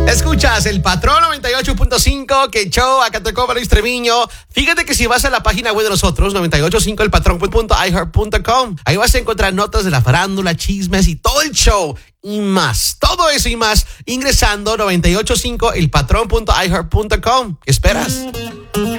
Escuchas el Patrón 98.5, que show, acá tocó para Luis Treviño. Fíjate que si vas a la página web de nosotros, 985elpatrón.iheart.com, ahí vas a encontrar notas de la farándula, chismes y todo el show y más. Todo eso y más ingresando 985elpatrón.iheart.com. ¿Qué esperas?